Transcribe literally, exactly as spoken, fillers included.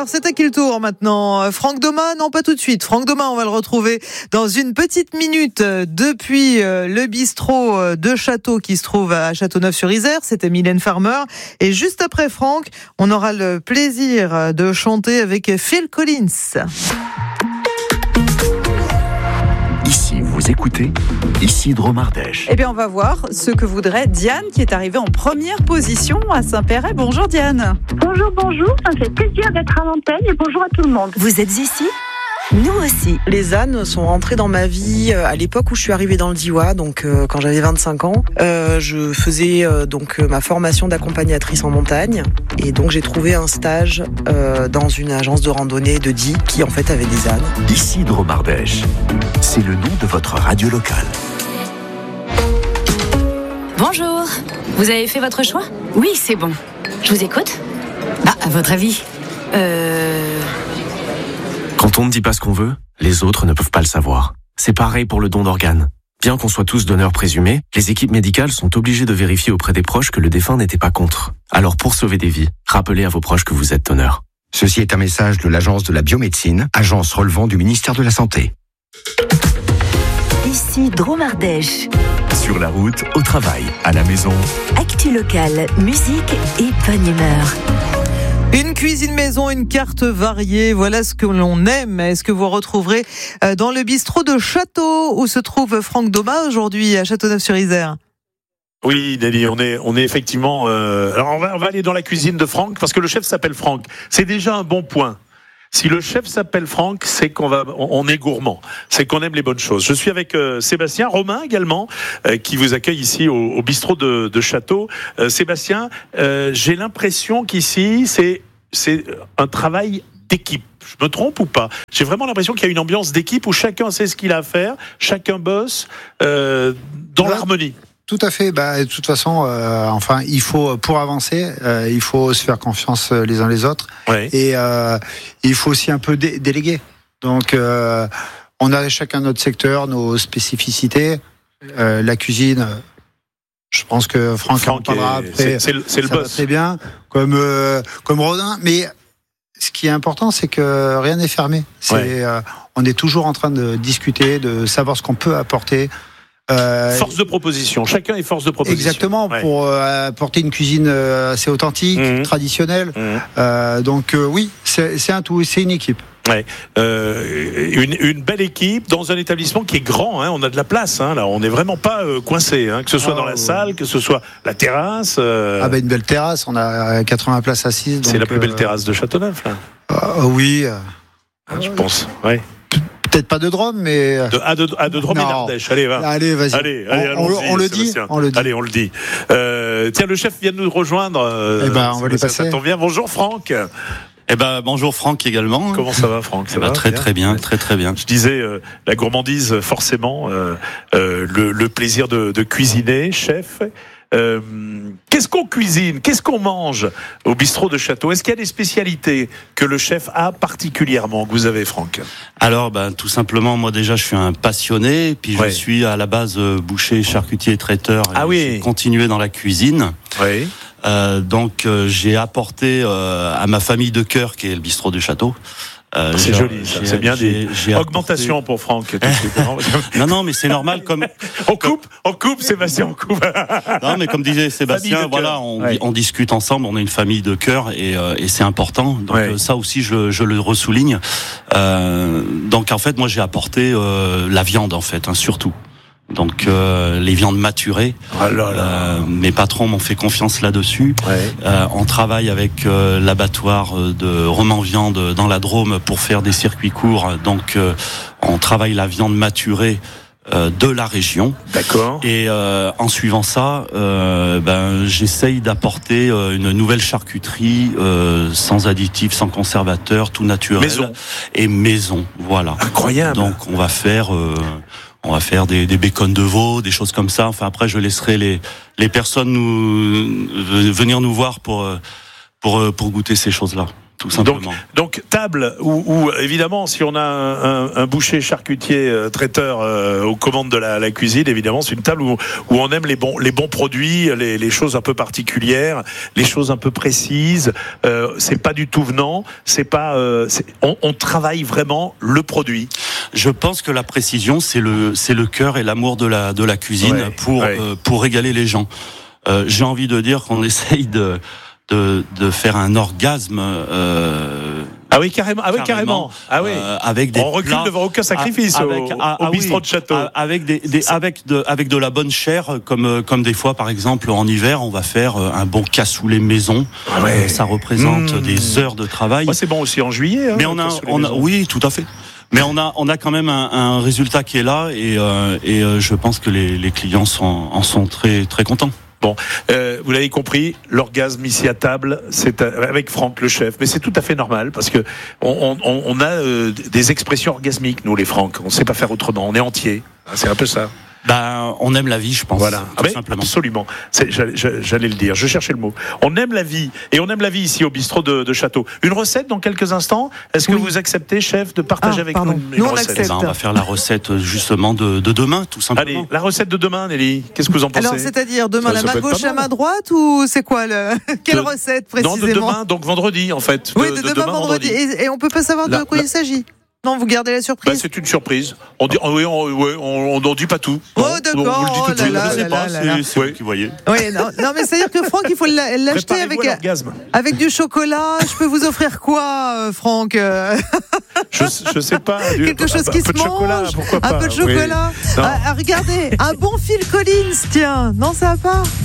c'est à qui le tour maintenant? Franck Domat? Non, pas tout de suite. Franck Domat, on va le retrouver dans une petite minute depuis le bistrot de Château qui se trouve à Châteauneuf-sur-Isère. C'était Mylène Farmer. Et juste après Franck, on aura le plaisir de chanter avec Phil Collins. Ici, vous écoutez Isidro Mardèche. Eh bien, on va voir ce que voudrait Diane, qui est arrivée en première position à Saint-Péray. Bonjour Diane. Bonjour, bonjour. Ça me fait plaisir d'être à l'antenne et bonjour à tout le monde. Vous êtes ici ? Nous aussi. Les ânes sont rentrés dans ma vie à l'époque où je suis arrivée dans le Diois, donc euh, quand j'avais vingt-cinq ans. Euh, je faisais euh, donc ma formation d'accompagnatrice en montagne et donc j'ai trouvé un stage euh, dans une agence de randonnée de Die qui en fait avait des ânes. Isidro Mardèche, c'est le nom de votre radio locale. Bonjour. Vous avez fait votre choix ? Oui, c'est bon. Je vous écoute ? Ah, à votre avis ? Euh... Quand on ne dit pas ce qu'on veut, les autres ne peuvent pas le savoir. C'est pareil pour le don d'organes. Bien qu'on soit tous donneurs présumés, les équipes médicales sont obligées de vérifier auprès des proches que le défunt n'était pas contre. Alors pour sauver des vies, rappelez à vos proches que vous êtes donneur. Ceci est un message de l'Agence de la biomédecine, agence relevant du ministère de la Santé. Isidro Mardèche. Sur la route, au travail, à la maison. Actu locale, musique et bonne humeur. Une cuisine maison, une carte variée, voilà ce que l'on aime. Est-ce que vous retrouverez dans le bistrot de Château où se trouve Franck Domat aujourd'hui à Châteauneuf-sur-Isère? Oui, Nelly, on est, on est effectivement. Euh, alors on va, on va aller dans la cuisine de Franck parce que le chef s'appelle Franck. C'est déjà un bon point. Si le chef s'appelle Franck, c'est qu'on va, on est gourmand, c'est qu'on aime les bonnes choses. Je suis avec euh, Sébastien, Romain également, euh, qui vous accueille ici au, au bistrot de, de Château. Euh, Sébastien, euh, j'ai l'impression qu'ici c'est c'est un travail d'équipe. Je me trompe ou pas? J'ai vraiment l'impression qu'il y a une ambiance d'équipe où chacun sait ce qu'il a à faire, chacun bosse euh, dans ouais. l'harmonie. Tout à fait. Bah, de toute façon, euh, enfin, il faut pour avancer, euh, il faut se faire confiance les uns les autres, ouais. et euh, il faut aussi un peu dé- déléguer. Donc, euh, on a chacun notre secteur, nos spécificités. Euh, la cuisine, je pense que Franck, Franck en parlera après. C'est, c'est le, c'est le ça boss. Va très bien, comme euh, comme Rodin. Mais ce qui est important, c'est que rien n'est fermé. C'est, ouais. euh, on est toujours en train de discuter, de savoir ce qu'on peut apporter. Euh, force de proposition, chacun est force de proposition. Exactement, ouais. pour euh, apporter une cuisine euh, assez authentique, mmh. traditionnelle. Mmh. Euh, donc euh, oui, c'est, c'est un tout, c'est une équipe. Ouais. Euh, une, une belle équipe dans un établissement qui est grand, hein, on a de la place, hein, là, on n'est vraiment pas euh, coincé, hein, que ce soit oh, dans la salle, que ce soit la terrasse. Euh... Ah ben une belle terrasse, on a quatre-vingts places assises. C'est donc, la plus belle euh... terrasse de Châteauneuf, là. Euh, oui. Ah, je pense, ouais. Peut-être pas de Drôme, mais... De, à de, à de Drôme et d'Ardèche. Allez, va. Allez, vas-y. Allez, allez, on, on, on, le dit, on le dit. Allez, on le dit. Euh, tiens, le chef vient de nous rejoindre. Euh, eh ben, on va lui passer. Ça tombe bien. Bonjour, Franck. Eh ben, bonjour, Franck, également. Comment ça va, Franck? Ça eh ben, va très, bien. très bien, très, très bien. Je disais, euh, la gourmandise, forcément, euh, euh, le, le plaisir de, de cuisiner, chef. Euh, qu'est-ce qu'on cuisine, qu'est-ce qu'on mange au bistrot de Château? Est-ce qu'il y a des spécialités que le chef a particulièrement, que vous avez, Franck? Alors, ben, tout simplement, moi déjà, je suis un passionné, puis je ouais. suis à la base euh, boucher, charcutier, traiteur. Ah oui. J'ai continué dans la cuisine. Oui. Euh, donc, euh, j'ai apporté euh, à ma famille de cœur, qui est le bistrot du Château. Euh, c'est joli, ça. C'est bien j'ai, des j'ai augmentations apporté... pour Franck. non, non, mais c'est normal. Comme on coupe, on coupe, Sébastien, on coupe. non, mais comme disait Sébastien, voilà, on, ouais. on discute ensemble. On est une famille de cœur et, euh, et c'est important. Donc ouais. ça aussi, je, je le ressouligne. Euh, donc en fait, moi, j'ai apporté euh, la viande, en fait, hein, surtout. Donc euh, les viandes maturées. Oh là là. Euh, mes patrons m'ont fait confiance là-dessus. Ouais. Euh, on travaille avec euh, l'abattoir de Roman Viande dans la Drôme pour faire des circuits courts. Donc euh, on travaille la viande maturée euh, de la région. D'accord. Et euh, en suivant ça, euh, ben j'essaye d'apporter euh, une nouvelle charcuterie euh, sans additifs, sans conservateurs, tout naturel. Maison. Et maison, voilà. Incroyable. Donc on va faire. Euh, On va faire des, des bacons de veau, des choses comme ça. Enfin, après, je laisserai les, les personnes nous, venir nous voir pour, pour, pour goûter ces choses-là. Tout simplement. Donc, donc table où, où évidemment, si on a un, un, un boucher, charcutier, euh, traiteur euh, aux commandes de la, la cuisine, évidemment, c'est une table où, où on aime les bons, les bons produits, les, les choses un peu particulières, les choses un peu précises. Euh, c'est pas du tout venant. C'est pas. Euh, c'est, on, on travaille vraiment le produit. Je pense que la précision, c'est le, c'est le cœur et l'amour de la, de la cuisine ouais, pour, ouais. Euh, pour régaler les gens. Euh, j'ai envie de dire qu'on essaye de De, de faire un orgasme. Euh, ah oui, carrément. Ah oui, carrément. Ah oui. Euh, avec des on recule plats, devant aucun sacrifice avec, au, ah, au ah, bistrot oui, de château. Avec des, des avec de avec de la bonne chair, comme comme des fois, par exemple, en hiver, on va faire un bon cassoulet maison. Ah ouais. Ça représente mmh. des heures de travail. Ouais, c'est bon aussi en juillet. Hein, Mais on a, on a, oui, tout à fait. Mais on a, on a quand même un, un résultat qui est là, et euh, et euh, je pense que les, les clients sont, en sont très très contents. Bon, euh, vous l'avez compris, l'orgasme ici à table, c'est avec Franck le chef, mais c'est tout à fait normal parce que on, on, on a euh, des expressions orgasmiques, nous les Franck, on ne sait pas faire autrement, on est entier, c'est un peu ça. Ben, on aime la vie, je pense. Voilà, tout ah simplement. Absolument. C'est, j'allais, j'allais le dire. Je cherchais le mot. On aime la vie, et on aime la vie ici au bistrot de, de Château. Une recette dans quelques instants. Est-ce oui. que vous acceptez, chef, de partager ah, avec pardon. nous une, une nous, recette? Eh ben, on va faire la recette justement de, de demain, tout simplement. Allez, la recette de demain, Nelly. Qu'est-ce que vous en pensez? Alors, c'est-à-dire demain, ça, la main gauche, la main droite, ou c'est quoi le quelle de, recette précisément? Non, de demain, donc vendredi en fait. De, oui, de, de demain, demain vendredi. vendredi. Et, et on peut pas savoir la, de quoi la... il s'agit. Non, vous gardez la surprise. Bah, c'est une surprise. On dit, oui, on, oui, on, on, on dit pas tout. Oh, d'accord. On, on le dit tout de suite. Je sais pas. C'est, c'est vous qui voyez. Oui, non, non, mais c'est-à-dire que Franck, il faut l'acheter avec, avec du chocolat. Je peux vous offrir quoi, Franck? Je, je sais pas. Du, Quelque chose un, qui un se peu mange. De chocolat, pourquoi pas. Un peu de chocolat. Oui. Ah, regardez, un bon Phil Collins, tiens. Non, ça va pas.